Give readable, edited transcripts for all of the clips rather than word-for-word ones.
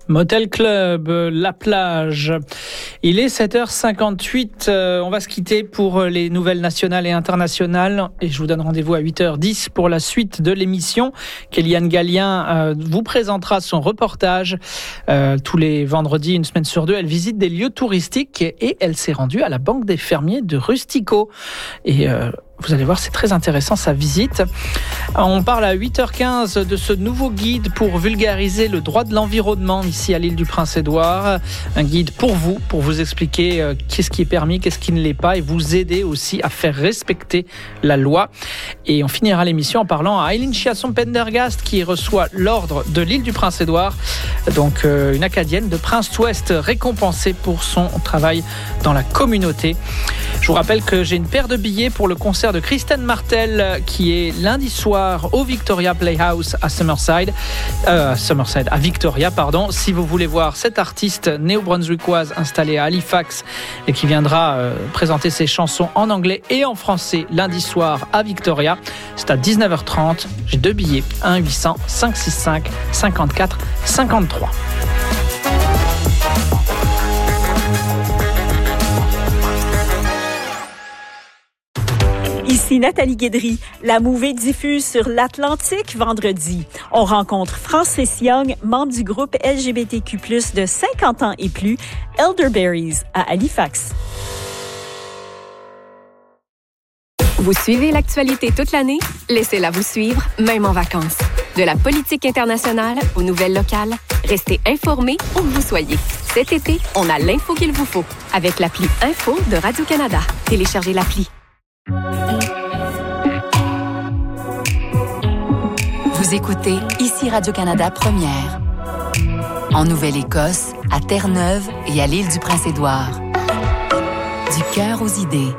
Motel Club, la plage. Il est 7h58. On va se quitter pour les nouvelles nationales et internationales. Et je vous donne rendez-vous à 8h10 pour la suite de l'émission. Kéliane Gallien vous présentera son reportage. Tous les vendredis, une semaine sur deux, elle visite des lieux touristiques et elle s'est rendue à la Banque des fermiers de Rustico. Et vous allez voir, c'est très intéressant sa visite. On parle à 8h15 de ce nouveau guide pour vulgariser le droit de l'environnement ici à l'île du Prince-Édouard. Un guide pour vous expliquer qu'est-ce qui est permis, qu'est-ce qui ne l'est pas et vous aider aussi à faire respecter la loi. Et on finira l'émission en parlant à Eileen Chiasson-Pendergast qui reçoit l'ordre de l'île du Prince-Édouard. Donc une Acadienne de Prince-Ouest récompensée pour son travail dans la communauté. Je vous rappelle que j'ai une paire de billets pour le concert de Kristen Martel qui est lundi soir au Victoria Playhouse à Victoria. Si vous voulez voir cette artiste néo-brunswickoise installée à Halifax et qui viendra présenter ses chansons en anglais et en français lundi soir à Victoria, c'est à 19h30. J'ai 2 billets, 1-800-565-54-53. Ici Nathalie Guédry. La Mouvée diffuse sur l'Atlantique vendredi. On rencontre Francis Young, membre du groupe LGBTQ+, de 50 ans et plus, Elderberries, à Halifax. Vous suivez l'actualité toute l'année? Laissez-la vous suivre, même en vacances. De la politique internationale aux nouvelles locales, restez informés où que vous soyez. Cet été, on a l'info qu'il vous faut avec l'appli Info de Radio-Canada. Téléchargez l'appli. Vous écoutez ici Radio-Canada Première. En Nouvelle-Écosse, à Terre-Neuve et à l'île du Prince-Édouard. Du cœur aux idées.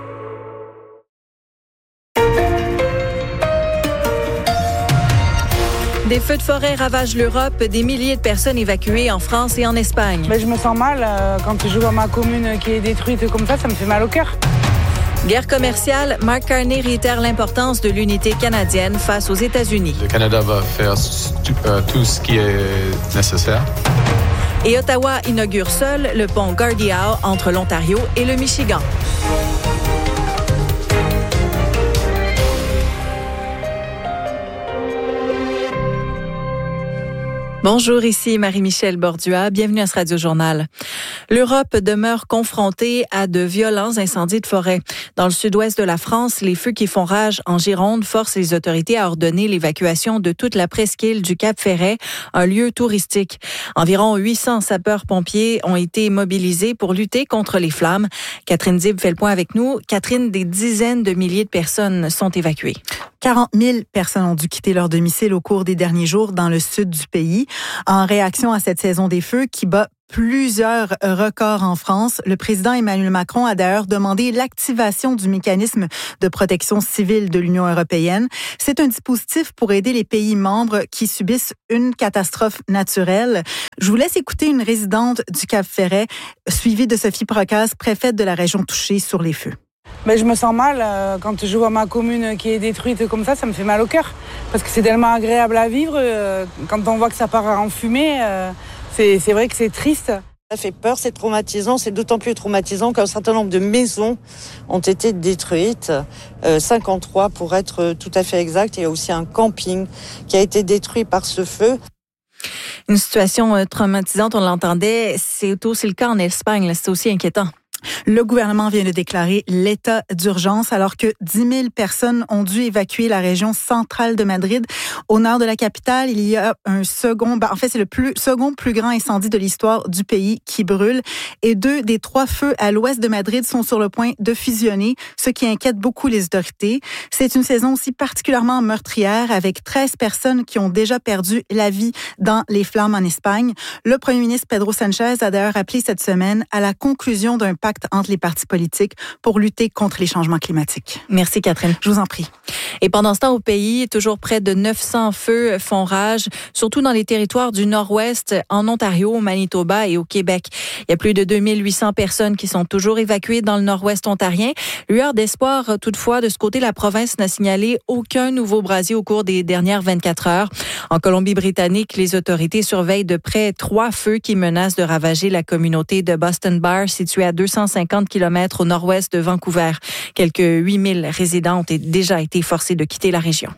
Des feux de forêt ravagent l'Europe, des milliers de personnes évacuées en France et en Espagne. Je me sens mal quand je vois ma commune qui est détruite comme ça me fait mal au cœur. Guerre commerciale, Mark Carney réitère l'importance de l'unité canadienne face aux États-Unis. Le Canada va faire tout ce qui est nécessaire. Et Ottawa inaugure seul le pont Gordie Howe entre l'Ontario et le Michigan. Bonjour, ici Marie-Michel Bordua. Bienvenue à ce Radio-Journal. L'Europe demeure confrontée à de violents incendies de forêt. Dans le sud-ouest de la France, les feux qui font rage en Gironde forcent les autorités à ordonner l'évacuation de toute la presqu'île du Cap-Ferret, un lieu touristique. Environ 800 sapeurs-pompiers ont été mobilisés pour lutter contre les flammes. Catherine Zib fait le point avec nous. Catherine, des dizaines de milliers de personnes sont évacuées. 40 000 personnes ont dû quitter leur domicile au cours des derniers jours dans le sud du pays. En réaction à cette saison des feux qui bat plusieurs records en France, le président Emmanuel Macron a d'ailleurs demandé l'activation du mécanisme de protection civile de l'Union européenne. C'est un dispositif pour aider les pays membres qui subissent une catastrophe naturelle. Je vous laisse écouter une résidente du Cap-Ferret, suivie de Sophie Procasse, préfète de la région touchée sur les feux. Je me sens mal quand je vois ma commune qui est détruite comme ça me fait mal au cœur. Parce que c'est tellement agréable à vivre. Quand on voit que ça part en fumée, c'est vrai que c'est triste. Ça fait peur, c'est traumatisant. C'est d'autant plus traumatisant qu'un certain nombre de maisons ont été détruites. 53 pour être tout à fait exact. Il y a aussi un camping qui a été détruit par ce feu. Une situation traumatisante, on l'entendait. C'est aussi le cas en Espagne. Là, c'est aussi inquiétant. Le gouvernement vient de déclarer l'état d'urgence alors que 10 000 personnes ont dû évacuer la région centrale de Madrid. Au nord de la capitale, il y a un second, c'est le second plus grand incendie de l'histoire du pays qui brûle. Et 2 des 3 feux à l'ouest de Madrid sont sur le point de fusionner, ce qui inquiète beaucoup les autorités. C'est une saison aussi particulièrement meurtrière avec 13 personnes qui ont déjà perdu la vie dans les flammes en Espagne. Le premier ministre Pedro Sánchez a d'ailleurs appelé cette semaine à la conclusion d'un pacte pacte entre les partis politiques pour lutter contre les changements climatiques. Merci Catherine. Je vous en prie. Et pendant ce temps, au pays, toujours près de 900 feux font rage, surtout dans les territoires du Nord-Ouest, en Ontario, au Manitoba et au Québec. Il y a plus de 2800 personnes qui sont toujours évacuées dans le Nord-Ouest ontarien. Lueur d'espoir, toutefois, de ce côté, la province n'a signalé aucun nouveau brasier au cours des dernières 24 heures. En Colombie-Britannique, les autorités surveillent de près 3 feux qui menacent de ravager la communauté de Boston Bar, située à 250 km au nord-ouest de Vancouver. Quelques 8000 résidents ont déjà été forcés de quitter la région.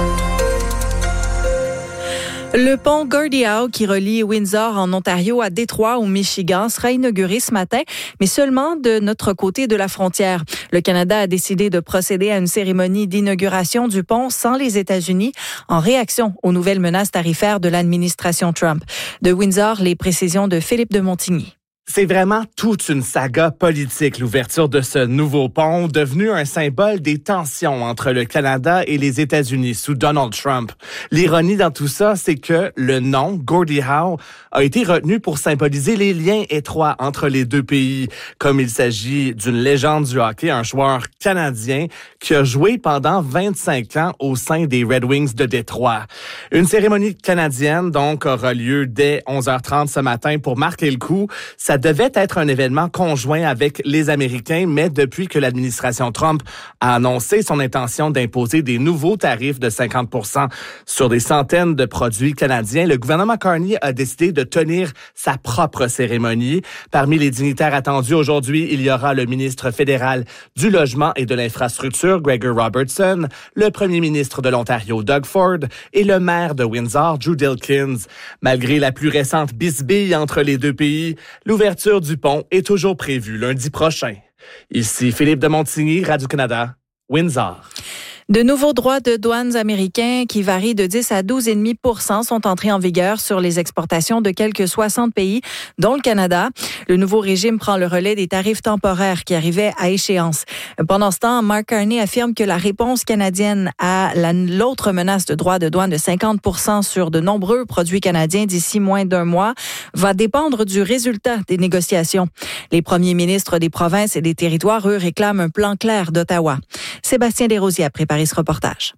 Le pont Gordie Howe qui relie Windsor en Ontario à Détroit au Michigan sera inauguré ce matin, mais seulement de notre côté de la frontière. Le Canada a décidé de procéder à une cérémonie d'inauguration du pont sans les États-Unis en réaction aux nouvelles menaces tarifaires de l'administration Trump. De Windsor, les précisions de Philippe de Montigny. C'est vraiment toute une saga politique, l'ouverture de ce nouveau pont, devenu un symbole des tensions entre le Canada et les États-Unis sous Donald Trump. L'ironie dans tout ça, c'est que le nom, Gordie Howe, a été retenu pour symboliser les liens étroits entre les deux pays, comme il s'agit d'une légende du hockey, un joueur canadien qui a joué pendant 25 ans au sein des Red Wings de Détroit. Une cérémonie canadienne, donc, aura lieu dès 11h30 ce matin pour marquer le coup. Ça devait être un événement conjoint avec les Américains, mais depuis que l'administration Trump a annoncé son intention d'imposer des nouveaux tarifs de 50% sur des centaines de produits canadiens, le gouvernement Carney a décidé de tenir sa propre cérémonie. Parmi les dignitaires attendus aujourd'hui, il y aura le ministre fédéral du Logement et de l'Infrastructure, Gregor Robertson, le premier ministre de l'Ontario, Doug Ford, et le maire de Windsor, Drew Dilkins. Malgré la plus récente bisbille entre les deux pays, l'ouverture du pont est toujours prévue lundi prochain. Ici Philippe de Montigny, Radio-Canada, Windsor. De nouveaux droits de douane américains qui varient de 10 à 12,5% sont entrés en vigueur sur les exportations de quelques 60 pays, dont le Canada. Le nouveau régime prend le relais des tarifs temporaires qui arrivaient à échéance. Pendant ce temps, Mark Carney affirme que la réponse canadienne à l'autre menace de droits de douane de 50% sur de nombreux produits canadiens d'ici moins d'un mois va dépendre du résultat des négociations. Les premiers ministres des provinces et des territoires, eux, réclament un plan clair d'Ottawa. Sébastien Desrosiers a préparé ce reportage.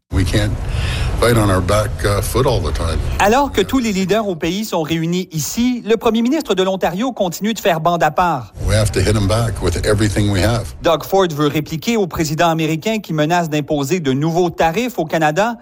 Alors que tous les leaders au pays sont réunis ici, le premier ministre de l'Ontario continue de faire bande à part. Doug Ford veut répliquer au président américain qui menace d'imposer de nouveaux tarifs au Canada.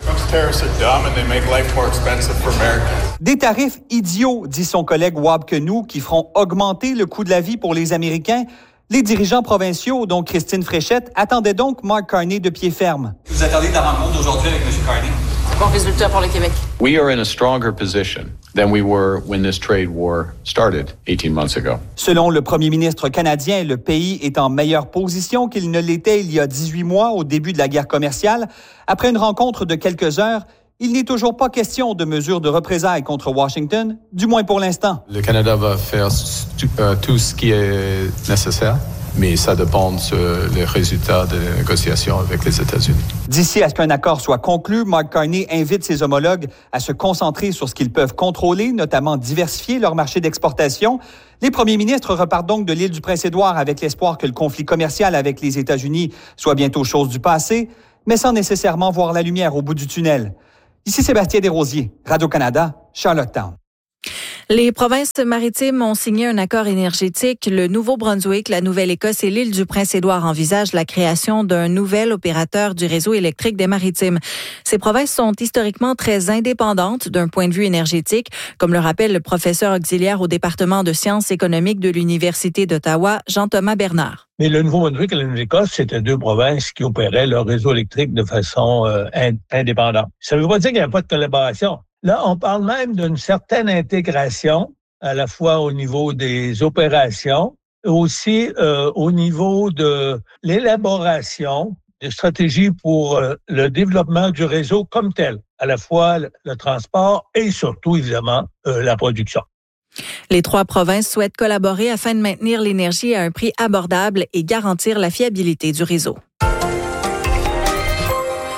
Des tarifs idiots, dit son collègue Wab Kinew, qui feront augmenter le coût de la vie pour les Américains. Les dirigeants provinciaux, dont Christine Fréchette, attendaient donc Mark Carney de pied ferme. Vous attendez de la rencontre d'aujourd'hui avec M. Carney? Bon résultat pour le Québec. We are in a stronger position than we were when this trade war started 18 months ago. Selon le premier ministre canadien, le pays est en meilleure position qu'il ne l'était il y a 18 mois au début de la guerre commerciale. Après une rencontre de quelques heures, il n'est toujours pas question de mesures de représailles contre Washington, du moins pour l'instant. Le Canada va faire tout ce qui est nécessaire, mais ça dépend des résultats des négociations avec les États-Unis. D'ici à ce qu'un accord soit conclu, Mark Carney invite ses homologues à se concentrer sur ce qu'ils peuvent contrôler, notamment diversifier leur marché d'exportation. Les premiers ministres repartent donc de l'île du Prince-Édouard avec l'espoir que le conflit commercial avec les États-Unis soit bientôt chose du passé, mais sans nécessairement voir la lumière au bout du tunnel. Ici Sébastien Desrosiers, Radio-Canada, Charlottetown. Les provinces maritimes ont signé un accord énergétique. Le Nouveau-Brunswick, la Nouvelle-Écosse et l'île du Prince-Édouard envisagent la création d'un nouvel opérateur du réseau électrique des maritimes. Ces provinces sont historiquement très indépendantes d'un point de vue énergétique, comme le rappelle le professeur auxiliaire au département de sciences économiques de l'Université d'Ottawa, Jean-Thomas Bernard. Mais le Nouveau-Brunswick et la Nouvelle-Écosse, c'était deux provinces qui opéraient leur réseau électrique de façon indépendante. Ça ne veut pas dire qu'il n'y a pas de collaboration. Là, on parle même d'une certaine intégration, à la fois au niveau des opérations, aussi au niveau de l'élaboration de stratégies pour le développement du réseau comme tel, à la fois le transport et surtout, évidemment, la production. Les 3 provinces souhaitent collaborer afin de maintenir l'énergie à un prix abordable et garantir la fiabilité du réseau.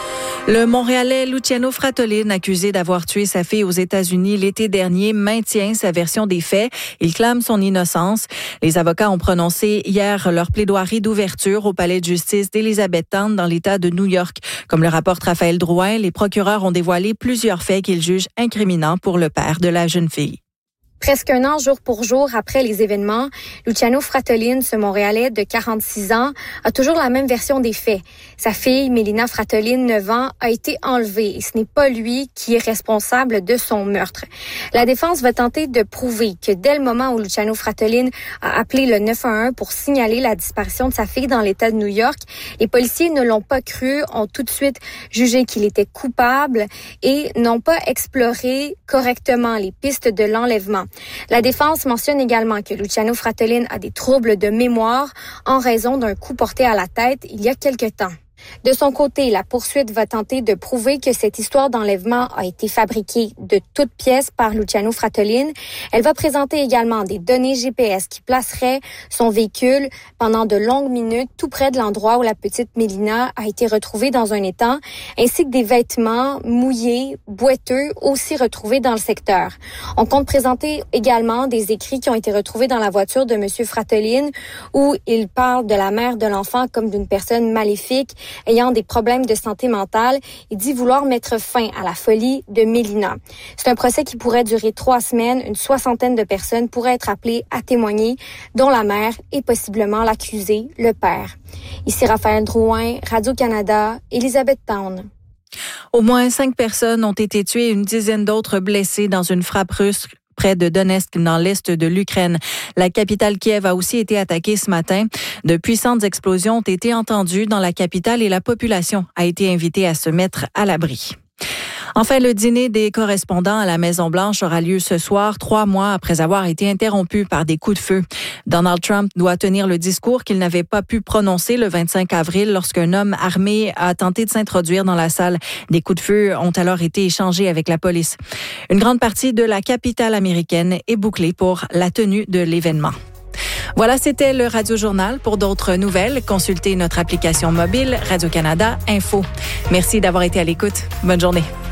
Le Montréalais Luciano Fratellin, accusé d'avoir tué sa fille aux États-Unis l'été dernier, maintient sa version des faits. Il clame son innocence. Les avocats ont prononcé hier leur plaidoirie d'ouverture au palais de justice d'Elizabethtown dans l'État de New York. Comme le rapporte Raphaël Drouin, les procureurs ont dévoilé plusieurs faits qu'ils jugent incriminants pour le père de la jeune fille. Presque un an jour pour jour après les événements, Luciano Fratellin, ce Montréalais de 46 ans, a toujours la même version des faits. Sa fille, Mélina Fratellin, 9 ans, a été enlevée et ce n'est pas lui qui est responsable de son meurtre. La défense va tenter de prouver que dès le moment où Luciano Fratellin a appelé le 911 pour signaler la disparition de sa fille dans l'État de New York, les policiers ne l'ont pas cru, ont tout de suite jugé qu'il était coupable et n'ont pas exploré correctement les pistes de l'enlèvement. La défense mentionne également que Luciano Fratellin a des troubles de mémoire en raison d'un coup porté à la tête il y a quelque temps. De son côté, la poursuite va tenter de prouver que cette histoire d'enlèvement a été fabriquée de toutes pièces par Luciano Fratellin. Elle va présenter également des données GPS qui placeraient son véhicule pendant de longues minutes tout près de l'endroit où la petite Mélina a été retrouvée dans un étang, ainsi que des vêtements mouillés, boiteux, aussi retrouvés dans le secteur. On compte présenter également des écrits qui ont été retrouvés dans la voiture de M. Fratellin où il parle de la mère de l'enfant comme d'une personne maléfique ayant des problèmes de santé mentale. Il dit vouloir mettre fin à la folie de Mélina. C'est un procès qui pourrait durer 3 semaines. Une 60aine de personnes pourraient être appelées à témoigner, dont la mère et possiblement l'accusé, le père. Ici Raphaël Drouin, Radio-Canada, Elizabethtown. Au moins 5 personnes ont été tuées et une dizaine d'autres blessées dans une frappe russe près de Donetsk, dans l'est de l'Ukraine. La capitale Kiev a aussi été attaquée ce matin. De puissantes explosions ont été entendues dans la capitale et la population a été invitée à se mettre à l'abri. Enfin, le dîner des correspondants à la Maison-Blanche aura lieu ce soir, 3 mois après avoir été interrompu par des coups de feu. Donald Trump doit tenir le discours qu'il n'avait pas pu prononcer le 25 avril lorsqu'un homme armé a tenté de s'introduire dans la salle. Des coups de feu ont alors été échangés avec la police. Une grande partie de la capitale américaine est bouclée pour la tenue de l'événement. Voilà, c'était le Radio-Journal. Pour d'autres nouvelles, consultez notre application mobile Radio-Canada Info. Merci d'avoir été à l'écoute. Bonne journée.